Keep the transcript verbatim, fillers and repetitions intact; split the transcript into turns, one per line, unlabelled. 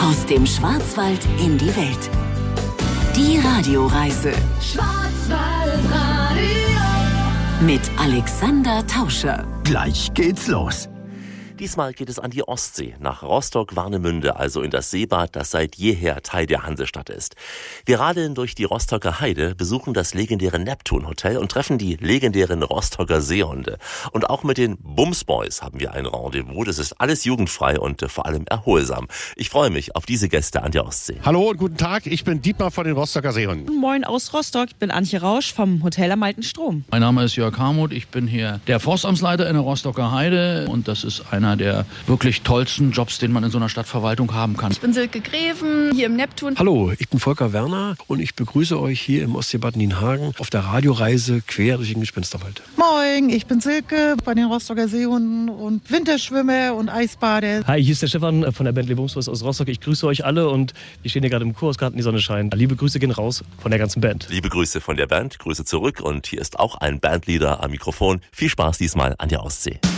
Aus dem Schwarzwald in die Welt. Die Radioreise. Schwarzwaldradio. Mit Alexander Tauscher.
Gleich geht's los.
Diesmal geht es an die Ostsee, nach Rostock-Warnemünde, also in das Seebad, das seit jeher Teil der Hansestadt ist. Wir radeln durch die Rostocker Heide, besuchen das legendäre Neptun-Hotel und treffen die legendären Rostocker Seehunde. Und auch mit den Bumsboys haben wir ein Rendezvous. Das ist alles jugendfrei und äh, vor allem erholsam. Ich freue mich auf diese Gäste an der Ostsee.
Hallo und guten Tag, ich bin Dietmar von den Rostocker Seehunden.
Moin aus Rostock, ich bin Antje Rausch vom Hotel am Alten Strom.
Mein Name ist Jörg Harmuth, ich bin hier der Forstamtsleiter in der Rostocker Heide und das ist einer der wirklich tollsten Jobs, den man in so einer Stadtverwaltung haben kann.
Ich bin Silke Greven, hier im Neptun.
Hallo, ich bin Volker Werner und ich begrüße euch hier im Ostseebad Nienhagen auf der Radioreise quer durch den Gespensterwald.
Moin, ich bin Silke bei den Rostocker Seehunden und Winterschwimmer und Eisbade.
Hi, hier ist der Stefan von der Band Lebungsbus aus Rostock. Ich grüße euch alle und wir stehen hier gerade im Kursgarten, die Sonne scheint. Liebe Grüße gehen raus von der ganzen Band.
Liebe Grüße von der Band, Grüße zurück und hier ist auch ein Bandleader am Mikrofon. Viel Spaß diesmal an der Ostsee.